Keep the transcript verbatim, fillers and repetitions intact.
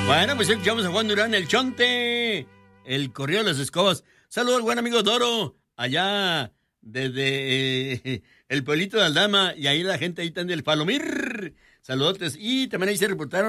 Bueno, pues escuchamos a Juan Durán, el Chonte, el corrido de las escobas. Saludos al buen amigo Doro, allá desde eh, el pueblito de Aldama, y ahí la gente ahí también del Palomir. Saludos. Y también ahí se reportaron